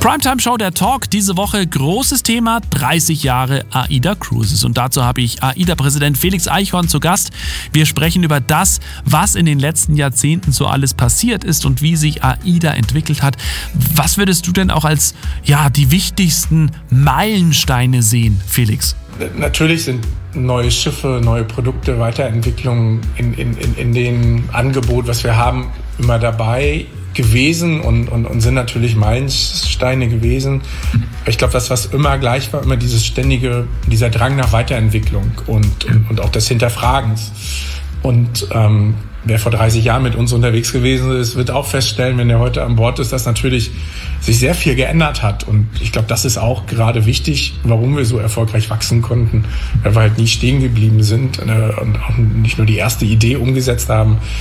Primetime Show, der Talk, diese Woche großes Thema, 30 Jahre AIDA Cruises. Und dazu habe ich AIDA-Präsident Felix Eichhorn zu Gast. Wir sprechen über das, was in den letzten Jahrzehnten so alles passiert ist und wie sich AIDA entwickelt hat. Was würdest du denn auch als die wichtigsten Meilensteine sehen, Felix? Natürlich sind neue Schiffe, neue Produkte, Weiterentwicklungen in dem Angebot, was wir haben, immer dabei gewesen und sind natürlich Meilensteine gewesen. Ich glaube, das, was immer gleich war, immer dieser Drang nach Weiterentwicklung und auch des Hinterfragens. Und wer vor 30 Jahren mit uns unterwegs gewesen ist, wird auch feststellen, wenn er heute an Bord ist, dass natürlich sich sehr viel geändert hat. Und ich glaube, das ist auch gerade wichtig, warum wir so erfolgreich wachsen konnten, weil wir halt nie stehen geblieben sind und auch nicht nur die erste Idee umgesetzt haben,